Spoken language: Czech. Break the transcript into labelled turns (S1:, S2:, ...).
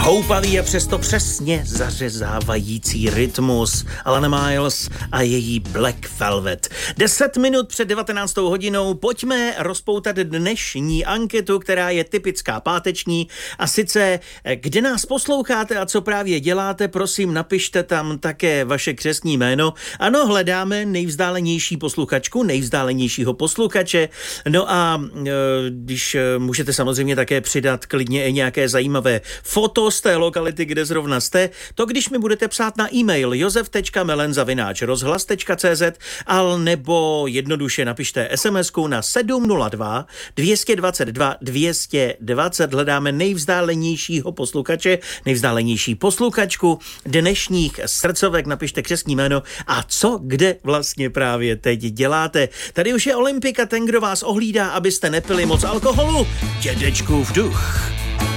S1: Houpavý a přesto přesně zařezávající rytmus Alana Miles a její Black Velvet. 10 minut před 19. hodinou pojďme rozpoutat dnešní anketu, která je typická páteční, a sice kde nás posloucháte a co právě děláte, prosím napište tam také vaše křestní jméno. Ano, hledáme nejvzdálenější posluchačku, nejvzdálenějšího posluchače, no a když můžete samozřejmě také přidat klidně i nějaké zajímavé foto z té lokality, kde zrovna jste, to když mi budete psát na e-mail josef.melen@rozhlas.cz nebo jednoduše napište SMS-ku na 702 222 220. Hledáme nejvzdálenějšího posluchače, nejvzdálenější posluchačku dnešních srdcovek, napište křestní jméno a co kde vlastně právě teď děláte. Tady už je Olympika, ten, kdo vás ohlídá, abyste nepili moc alkoholu. Dědečkův duch.